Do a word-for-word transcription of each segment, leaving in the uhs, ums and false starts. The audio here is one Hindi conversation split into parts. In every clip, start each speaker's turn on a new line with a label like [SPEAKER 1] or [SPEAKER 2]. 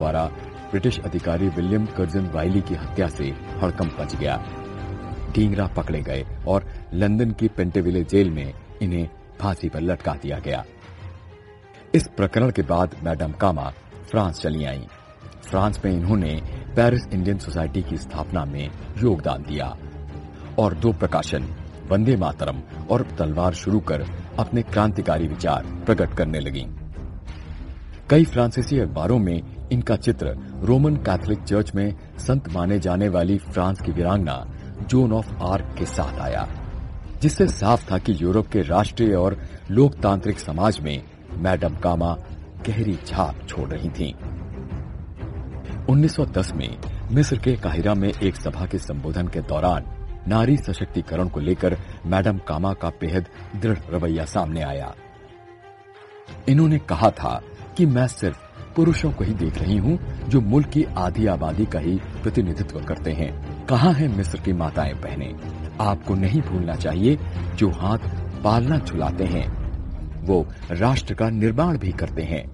[SPEAKER 1] द्वारा ब्रिटिश अधिकारी विलियम कर्जन वाइली की हत्या से हड़कंप मच गया। ढींगरा पकड़े गए और लंदन की पेंटेविले जेल में इन्हें फांसी पर लटका दिया गया। इस प्रकरण के बाद मैडम कामा फ्रांस चली आईं। फ्रांस में इन्होंने पेरिस इंडियन सोसाइटी की स्थापना में योगदान दिया और दो प्रकाशन वंदे मातरम और तलवार शुरू कर अपने क्रांतिकारी विचार प्रकट करने लगीं। कई फ्रांसीसी अखबारों में इनका चित्र रोमन कैथोलिक चर्च में संत माने जाने वाली फ्रांस की वीरांगना जोन ऑफ आर्क के साथ आया, जिससे साफ था कि यूरोप के राष्ट्रीय और लोकतांत्रिक समाज में मैडम कामा गहरी छाप छोड़ रही थीं। उन्नीस सौ दस में मिस्र के काहिरा में एक सभा के संबोधन के दौरान नारी सशक्तिकरण को लेकर मैडम कामा का बेहद दृढ़ रवैया सामने आया। इन्होंने कहा था कि मैं सिर्फ पुरुषों को ही देख रही हूं जो मुल्क की आधी आबादी का ही प्रतिनिधित्व करते हैं। कहां है मिस्र की माताएं बहनें? आपको नहीं भूलना चाहिए जो हाथ पालना झुलाते हैं वो राष्ट्र का निर्माण भी करते हैं।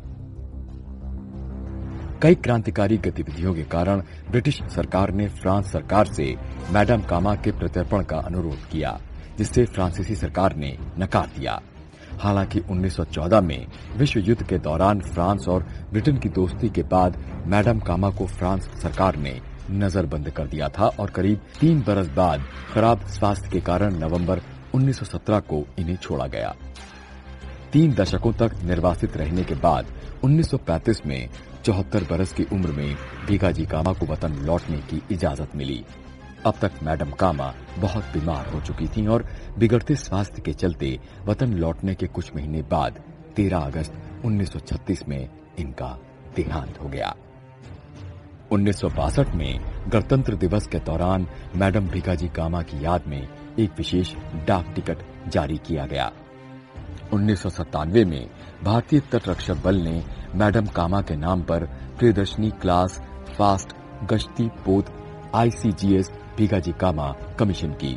[SPEAKER 1] कई क्रांतिकारी गतिविधियों के कारण ब्रिटिश सरकार ने फ्रांस सरकार से मैडम कामा के प्रत्यर्पण का अनुरोध किया, जिससे फ्रांसीसी सरकार ने नकार दिया। हालांकि उन्नीस सौ चौदह में विश्व युद्ध के दौरान फ्रांस और ब्रिटेन की दोस्ती के बाद मैडम कामा को फ्रांस सरकार ने नजरबंद कर दिया था और करीब तीन बरस बाद खराब स्वास्थ्य के कारण नवंबर उन्नीस सौ सत्रह को इन्हें छोड़ा गया। तीन दशकों तक निर्वासित रहने के बाद उन्नीस सौ पैंतीस में चौहत्तर बरस की उम्र में भिकाजी कामा को वतन लौटने की इजाजत मिली। अब तक मैडम कामा बहुत बीमार हो चुकी थीं और बिगड़ते स्वास्थ्य के चलते वतन लौटने के कुछ महीने बाद तेरह अगस्त उन्नीस सौ छत्तीस में इनका देहांत हो गया। उन्नीस सौ बासठ में गणतंत्र दिवस के दौरान मैडम भिकाजी कामा की याद में एक विशेष डाक टिकट जारी किया गया। उन्नीस सौ सत्तानवे में भारतीय तटरक्षक बल ने मैडम कामा के नाम पर प्रियदर्शनी क्लास फास्ट गश्ती पोत आईसीजीएस भिकाजी कामा कमीशन की।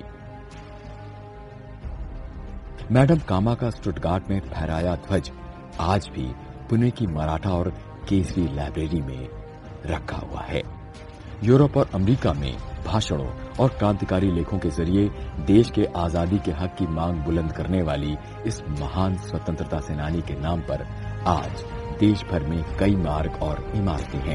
[SPEAKER 1] मैडम कामा का स्टुटगार्ट में फहराया ध्वज आज भी पुणे की मराठा और केसरी लाइब्रेरी में रखा हुआ है। यूरोप और अमेरिका में भाषणों और क्रांतिकारी लेखों के जरिए देश के आजादी के हक की मांग बुलंद करने वाली इस महान स्वतंत्रता सेनानी के नाम पर आज देश भर में कई मार्ग और इमारतें हैं।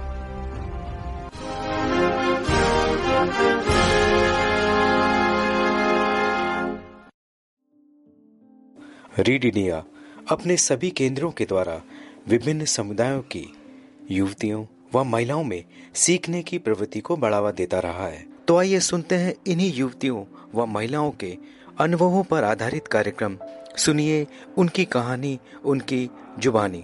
[SPEAKER 2] रीड इंडिया अपने सभी केंद्रों के द्वारा विभिन्न समुदायों की युवतियों व महिलाओं में सीखने की प्रवृत्ति को बढ़ावा देता रहा है। तो आइए सुनते हैं इन्हीं युवतियों व महिलाओं के अनुभवों पर आधारित कार्यक्रम। सुनिए उनकी कहानी, उनकी जुबानी।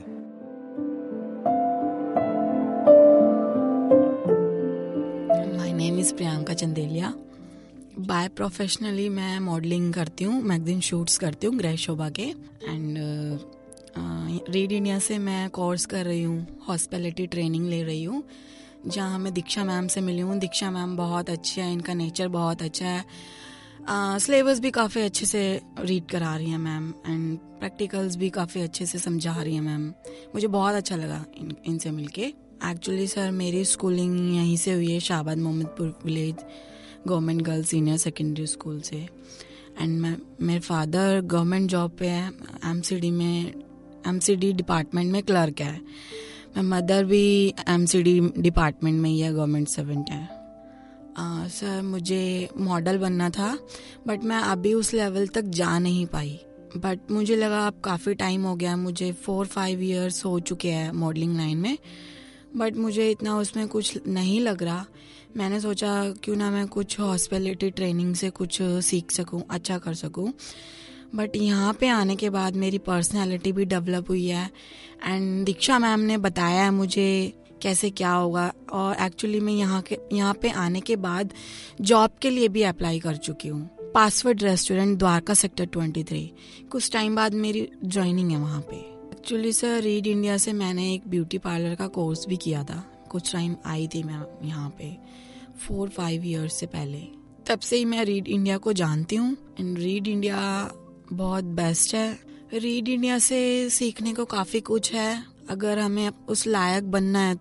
[SPEAKER 3] My name is Priyanka Chandelia. Bye professionally मैं मॉडलिंग करती हूँ, मैगजीन शूट्स करती हूँ ग्रह शोभा के। एंड रीड इंडिया से मैं कोर्स कर रही हूँ, हॉस्पिटैलिटी ट्रेनिंग ले रही हूँ, जहाँ मैं दीक्षा मैम से मिली हूँ। दीक्षा मैम बहुत अच्छी है, इनका नेचर बहुत अच्छा है। सिलेबस uh, भी काफ़ी अच्छे से रीड करा रही हैं मैम एंड प्रैक्टिकल्स भी काफ़ी अच्छे से समझा रही हैं मैम। मुझे बहुत अच्छा लगा इन इनसे मिलके। एक्चुअली सर मेरी स्कूलिंग यहीं से हुई है, Shahabad Mohammadpur village government girls senior secondary school से। एंड मैं मेरे फादर गवर्नमेंट जॉब पे है, एमसीडी में एमसीडी डिपार्टमेंट में क्लर्क है। मैं मदर भी एमसीडी डिपार्टमेंट में ही है, गवर्नमेंट सर्वेंट है। Uh, सर मुझे मॉडल बनना था बट मैं अभी उस लेवल तक जा नहीं पाई। बट मुझे लगा अब काफ़ी टाइम हो गया, मुझे फोर फाइव इयर्स हो चुके हैं मॉडलिंग लाइन में, बट मुझे इतना उसमें कुछ नहीं लग रहा। मैंने सोचा क्यों ना मैं कुछ हॉस्पिटैलिटी ट्रेनिंग से कुछ सीख सकूं, अच्छा कर सकूं। बट यहाँ पे आने के बाद मेरी पर्सनैलिटी भी डेवलप हुई है एंड दीक्षा मैम ने बताया है मुझे कैसे क्या होगा। और एक्चुअली मैं यहाँ के यहाँ पे आने के बाद जॉब के लिए भी अप्लाई कर चुकी हूँ। पासवर्ड रेस्टोरेंट द्वारका सेक्टर तेईस, कुछ टाइम बाद मेरी ज्वाइनिंग है वहाँ पे। एक्चुअली सर रीड इंडिया से मैंने एक ब्यूटी पार्लर का कोर्स भी किया था, कुछ टाइम आई थी मैं यहाँ पे फोर फाइव ईयर्स से पहले। तब से ही मैं रीड इंडिया को जानती हूँ एंड रीड इंडिया बहुत बेस्ट है। रीड इंडिया से सीखने को काफ़ी कुछ है। अगर हमें उस लायक बनना है तो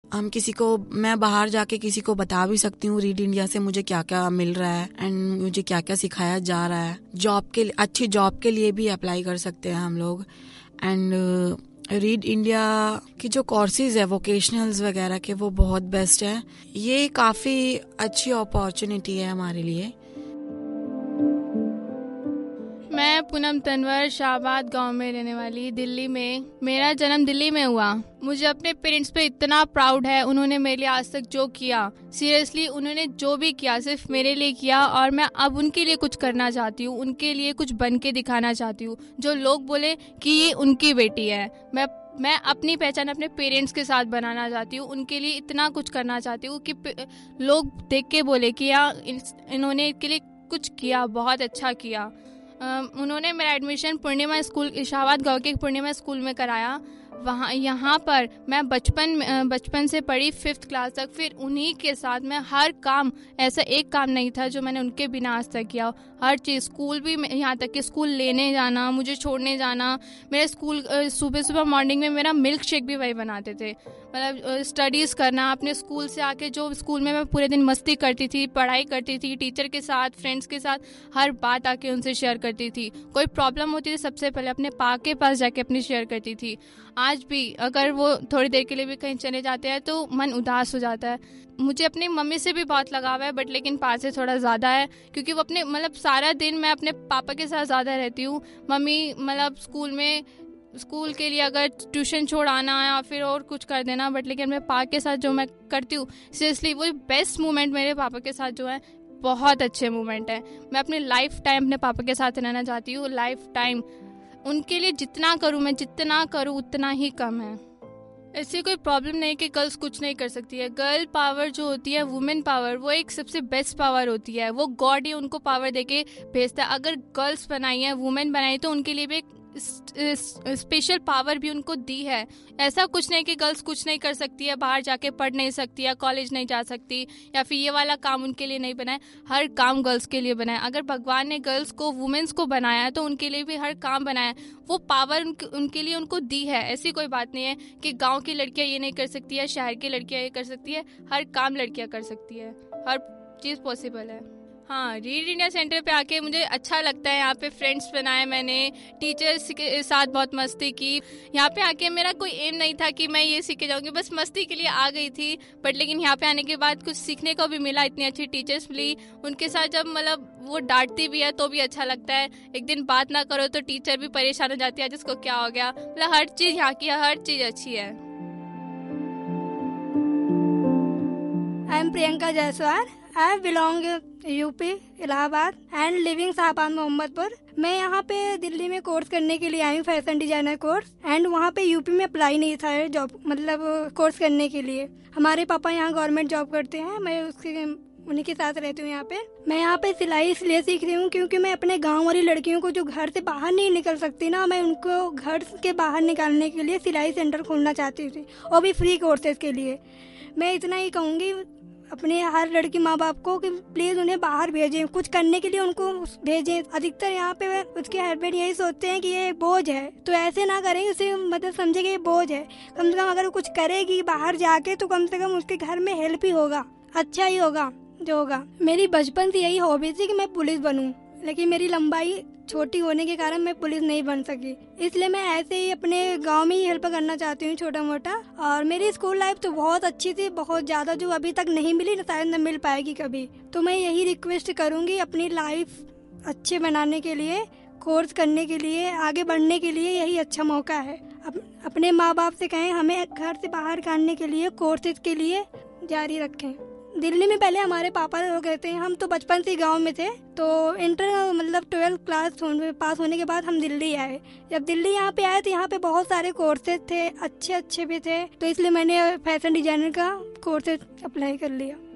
[SPEAKER 3] हम किसी को, मैं बाहर जाके किसी को बता भी सकती हूँ रीड इंडिया से मुझे क्या क्या मिल रहा है एंड मुझे क्या क्या सिखाया जा रहा है। जॉब के, अच्छी जॉब के लिए भी अप्लाई कर सकते हैं हम लोग। एंड रीड इंडिया की जो कोर्सेज है वोकेशनल्स वगैरह के, वो बहुत बेस्ट है। ये काफ़ी अच्छी अपॉर्चुनिटी है हमारे लिए।
[SPEAKER 4] मैं पूनम तनवर शाहबाद गांव में रहने वाली, दिल्ली में। मेरा जन्म दिल्ली में हुआ। मुझे अपने पेरेंट्स पे इतना प्राउड है, उन्होंने मेरे लिए आज तक जो किया, सीरियसली उन्होंने जो भी किया सिर्फ मेरे लिए किया, और मैं अब उनके लिए कुछ करना चाहती हूँ, उनके लिए कुछ बन के दिखाना चाहती हूँ। जो लोग बोले कि ये उनकी बेटी है, मैं मैं अपनी पहचान अपने पेरेंट्स के साथ बनाना चाहती हूँ, उनके लिए इतना कुछ करना चाहती हूँ कि लोग देख के बोले कि यार इन्होंने इसके लिए कुछ किया, बहुत अच्छा किया। Uh, उन्होंने मेरा एडमिशन पूर्णिमा स्कूल, शाहबाद गाँव के पूर्णिमा स्कूल में कराया। वहाँ यहाँ पर मैं बचपन बचपन से पढ़ी फिफ्थ क्लास तक। फिर उन्हीं के साथ मैं हर काम, ऐसा एक काम नहीं था जो मैंने उनके बिना आज तक किया। हर चीज़, स्कूल भी, यहाँ तक कि स्कूल लेने जाना, मुझे छोड़ने जाना। मेरे स्कूल सुबह सुबह मॉर्निंग में मेरा मिल्क शेक भी वही बनाते थे। मतलब स्टडीज़ करना, अपने स्कूल से आके जो स्कूल में मैं पूरे दिन मस्ती करती थी, पढ़ाई करती थी, टीचर के साथ, फ्रेंड्स के साथ, हर बात आके उनसे शेयर करती थी। कोई प्रॉब्लम होती थी सबसे पहले अपने पा के पास जाके अपनी शेयर करती थी। आज भी अगर वो थोड़ी देर के लिए भी कहीं चले जाते हैं तो मन उदास हो जाता है। मुझे अपनी मम्मी से भी बहुत लगाव है, बट लेकिन पास से थोड़ा ज़्यादा है, क्योंकि वो अपने मतलब सारा दिन मैं अपने पापा के साथ ज़्यादा रहती हूँ। मम्मी मतलब स्कूल में, स्कूल के लिए अगर ट्यूशन छोड़ाना या फिर और कुछ कर देना, बट लेकिन मेरे पापा के साथ जो मैं करती हूँ, सीरियसली वो बेस्ट मोमेंट मेरे पापा के साथ जो है, बहुत अच्छे मोमेंट है। मैं अपने लाइफ टाइम अपने पापा के साथ रहना चाहती हूँ, लाइफ टाइम। उनके लिए जितना करूँ मैं, जितना करूँ उतना ही कम है। ऐसी कोई प्रॉब्लम नहीं कि गर्ल्स कुछ नहीं कर सकती है। गर्ल पावर जो होती है, वुमेन पावर, वो एक सबसे बेस्ट पावर होती है। वो गॉड ही उनको पावर देके भेजता है। अगर गर्ल्स बनाई है, वुमेन बनाई, तो उनके लिए भी एक स्पेशल पावर भी उनको दी है। ऐसा कुछ नहीं कि गर्ल्स कुछ नहीं कर सकती है, बाहर जाके पढ़ नहीं सकती है, कॉलेज नहीं जा सकती, या फिर ये वाला काम उनके लिए नहीं बनाए। हर काम गर्ल्स के लिए बनाया। अगर भगवान ने गर्ल्स को, वुमेन्स को बनाया है, तो उनके लिए भी हर काम बनाया। वो पावर उनके, उनके लिए उनको दी है। ऐसी कोई बात नहीं है कि गाँव की लड़कियाँ ये नहीं कर सकती है, शहर की लड़कियाँ ये कर सकती है। हर काम लड़कियाँ कर सकती है, हर चीज़ पॉसिबल है। हाँ, रीड इंडिया सेंटर पे आके मुझे अच्छा लगता है। यहाँ पे फ्रेंड्स बनाए मैंने, टीचर्स के साथ बहुत मस्ती की। यहाँ पे आके मेरा कोई एम नहीं था कि मैं ये सीख के जाऊँगी, बस मस्ती के लिए आ गई थी। बट लेकिन यहाँ पे आने के बाद कुछ सीखने को भी मिला। इतनी अच्छी टीचर्स मिली, उनके साथ जब मतलब वो डांटती भी है तो भी अच्छा लगता है। एक दिन बात ना करो तो टीचर भी परेशान हो जाती है, जिसको क्या हो गया। मतलब हर चीज़ यहाँ की, हर चीज़ अच्छी है।
[SPEAKER 5] I am Priyanka Jaiswal. I belong UP Allahabad and living Shahabad Mohammadpur. मैं यहाँ पे दिल्ली में कोर्स करने के लिए आई हूँ, फैशन डिजाइनर कोर्स। एंड वहाँ पे यूपी में अप्लाई नहीं था जॉब, मतलब कोर्स करने के लिए। हमारे पापा यहाँ गवर्नमेंट जॉब करते हैं, मैं उसके उन्हीं के साथ रहती हूँ यहाँ पे। मैं यहाँ पे सिलाई इसलिए सीख रही हूँ क्योंकि मैं अपने गाँव वाली लड़कियों को जो घर से बाहर नहीं निकल सकती ना, मैं उनको घर के बाहर निकालने के लिए सिलाई सेंटर खोलना चाहती थी, और भी फ्री कोर्सेज के लिए। मैं इतना ही कहूँगी अपने हर लड़की माँ बाप को कि प्लीज़ उन्हें बाहर भेजें, कुछ करने के लिए उनको भेजें। अधिकतर यहाँ पे उसके हस्बैंड यही सोचते हैं कि ये बोझ है, तो ऐसे ना करें, उसे मतलब समझे कि ये बोझ है। कम से कम अगर वो कुछ करेगी बाहर जाके तो कम से कम उसके घर में हेल्प ही होगा, अच्छा ही होगा जो होगा। मेरी बचपन से यही हॉबी थी कि मैं पुलिस बनूं, लेकिन मेरी लंबाई छोटी होने के कारण मैं पुलिस नहीं बन सकी। इसलिए मैं ऐसे ही अपने गांव में ही हेल्प करना चाहती हूँ, छोटा मोटा। और मेरी स्कूल लाइफ तो बहुत अच्छी थी, बहुत ज़्यादा, जो अभी तक नहीं मिली, शायद न मिल पाएगी कभी। तो मैं यही रिक्वेस्ट करूँगी, अपनी लाइफ अच्छे बनाने के लिए, कोर्स करने के लिए, आगे बढ़ने के लिए यही अच्छा मौका है। अप, अपने माँ बाप से कहें हमें घर से बाहर काटने के लिए, कोर्सेज के लिए जारी रखें। दिल्ली में पहले हमारे पापा लोग रहते हैं, हम तो बचपन से गांव में थे। तो इंटर मतलब ट्वेल्थ क्लास पास होने के बाद हम दिल्ली आए। जब दिल्ली यहाँ पे आए तो यहाँ पे बहुत सारे कोर्सेज थे, अच्छे अच्छे भी थे, तो इसलिए मैंने फैशन डिजाइनर का कोर्सेज अप्लाई कर लिया।